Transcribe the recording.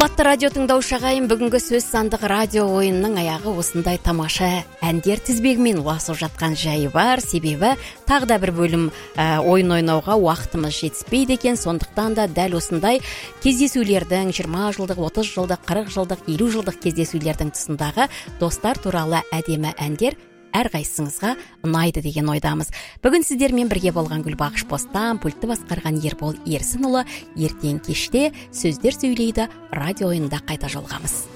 Қымбатты радио тыңдаушы ағайын, бүгінгі сөз сандық радио ойынның аяғы осындай тамаша әндер тізбегімен ұласып жатқан жайы бар. Себебі тағы да бір бөлім ойын ойнауға уақытымыз жетіспейді екен. Сондықтан да дәл осындай кездесулердің 20 жылдық, 30 жылдық, 40 жылдық, 50 жылдық кездесулердің тұсындағы достар туралы әдемі әндер әрқайсыңызға ұнайды деген ойдамыз. Бүгін сіздермен бірге болған Гүлбақыш Бостан, пультті басқарған Ербол Ерсінұлы. Ертең кеште сөздер сөйлейді радио ойында қайта жолығамыз.